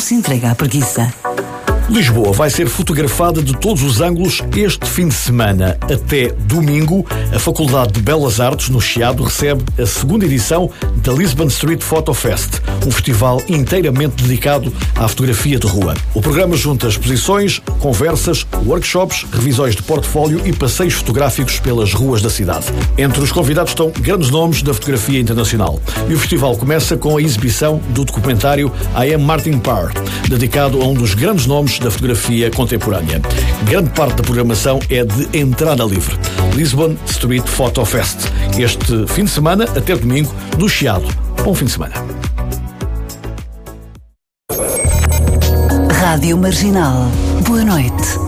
se entrega à preguiça. Lisboa vai ser fotografada de todos os ângulos este fim de semana. Até domingo, a Faculdade de Belas Artes, no Chiado, recebe a segunda edição da Lisbon Street Photo Fest, um festival inteiramente dedicado à fotografia de rua. O programa junta exposições, conversas, workshops, revisões de portfólio e passeios fotográficos pelas ruas da cidade. Entre os convidados estão grandes nomes da fotografia internacional. E o festival começa com a exibição do documentário I Am Martin Parr, dedicado a um dos grandes nomes da fotografia contemporânea. Grande parte da programação é de entrada livre. Lisbon Street Photo Fest. Este fim de semana, até domingo, no Chiado. Bom fim de semana. Rádio Marginal. Boa noite.